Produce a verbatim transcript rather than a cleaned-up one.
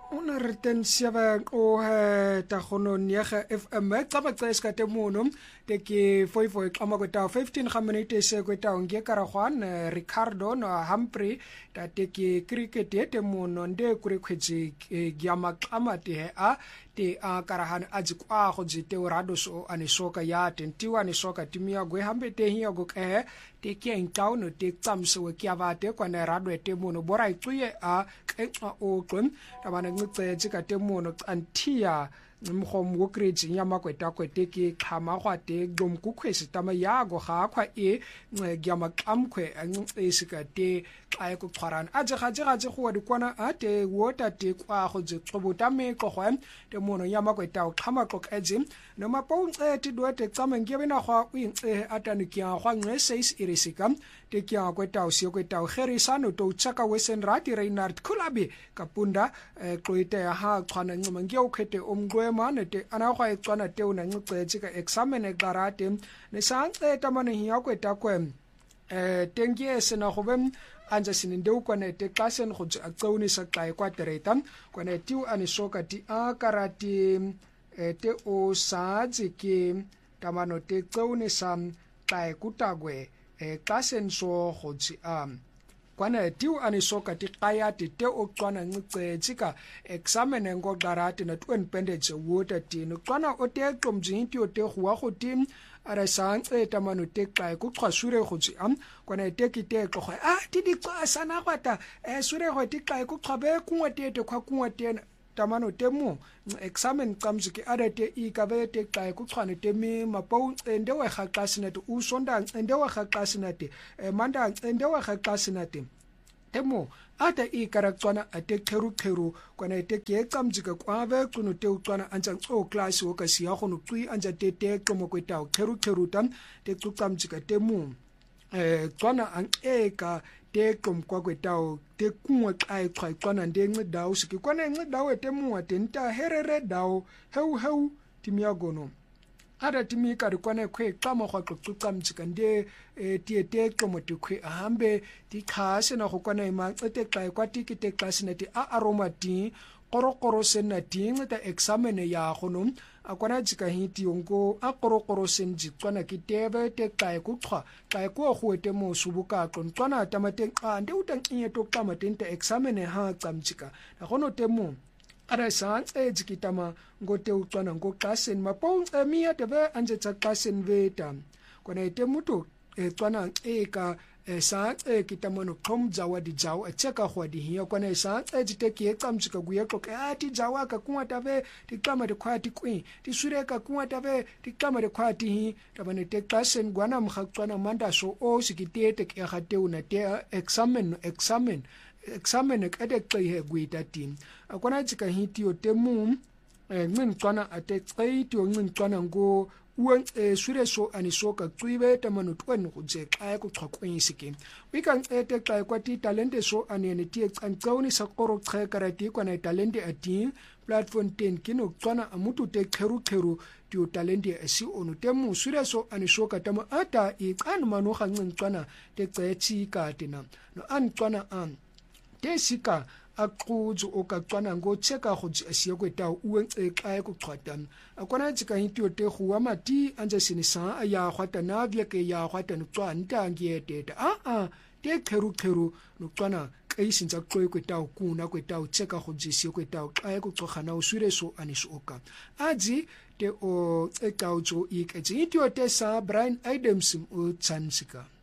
Onrten sewe o ta gono nege F M tsaba tseska te mono te ke foi foi kama go ta fifteen ga minute se go ta nge karagwan Ricardo no Humphrey ta te ke cricket te mono nde kure khwetsi gyama kama te a te a karahan aji kwa go jite o rado so ane soka ya tentiwa ne soka timia go hambe te hiya go ke te ke town te tsamse we kya ba te kwa ne rado te mono bora itsuye a kenxa o qom ta bana ngitse ka te mono antia mkhom go kreji nya makweta kwete ke khama gwa te dom kukhwesi tama ya go ga khwa e gyama kamkhwe angce sika te xa go tshwarana a je ga je ga je go di kwana a te wota te kwa go je tsobota me go gwa te mono nya makweta o khama go keje no mapong e ti do te tsama ngebe na gwa o intse atani kya gwa ngwe seis irisika te kya kweta o sio kweta o gerisano to tsaka wesen rati Reinhard Kulabi kapunda kloite ya ha khwana ngoma ngiyo khete omgwe mane te ana gwa etswana te una ngcetse ka examen e garate ne santse tamane hiya kweta kwe eh tengie sena go bem anja sininde ukwane te klasen go tsauni sa tlae kwa tereta kwane tiu ani soka ti a karate te o saje ke tamano te tsauni sam tlae kutagwe e klasen so go tsi am kwana tiu ani soka ti qaya ti te o tswana ngcetse ka examen ngo garate na twen pendage water ti no tswana o te tlomjing ti o te gwa go tim ara santse tamano te qai ku qhasure go tsi am kwana te ki te go a ti di qa sana kwata e sure go ti qai ku qhabe ku ngwate te khwa ku ngwate tamano te mo examen kamzi ke ara te I ka be te qai ku qhwane te mi mapou ende we ga qasinate u sonda ende we ga qasinate manda ende we ga qasinate temo ata I karaktswana ate kheru kheru kwana te ke kamjika kwabe kuno te utswana anja o class o ka siya go no tsui anja te te tlomo kweta o kheru kheru tam te tsukamjika temo eh tswana an eka te tlomkwa kweta o te kunwa xai xai tswana nde ncidawo siki kwana ncidawo temo ate nta herere dawo heu heu timiagono ara timi ka rikwana khwe xama gwa tsukamjika nde tie te tlomo te khwe ahambe ti khase na go kwana ima tsete xai kwa tikite classneti a aromati qorokoro senati ngita examen ya gono akwana jika hiti onko a qorokoro senji tswana ki tebe te xai ku xwa xai ku go ete mo subuka tswana tamate a nde utankinye to xama tente examen ha tsamjika na gono temo ara sans e jikitama ngote utswana ngo klasen mapong emia tebe anje tsa klasen veta kona ete mutu e tswana e ka sa e kitamano khom jawa di jaw e cheka go di hiya kona sa e jite ke tsamjika guya tloke a ti jawa ka kunwa tabe ti kama de khwati kwi ti sure ka kunwa tabe ti kama de khwati hi tabane te klasen gwana mkhaqtswana manda so o sikitete ke ga teuna te examen examen examen ke de xe guita tin akona jika hiti o temu ngin tswana ate xe ti o ngin tswana ngo uang e sure so ani soka tsuibe tamano twen go je xa go xhokweisike we kan ete xa kwa ti talente so ani ne ti xantsawni sa qoro xe karati kwana talente ati platform ten kino tswana amutu te kheru kheru ti o talente esi ono temu sure so ani soka tama ata I kan mano ga ngin tswana te xetsi ka tina no an tswana an te sika aqhuzu okatswana ngo cheka go tsiya kweta ueng e kae go xhwatan akwana tsika hiti o te gwa mati anje sinisa ya khwata na bya ke ya khwata no tswanta ngieteta a a te kheru kheru no tswana kaisinza tsoe kweta kuna kweta cheka go tsisiya kweta kae go xogana o sure so aniso oka aji te o ekauzo iketse hiti o te sa Brian Adams o tsansika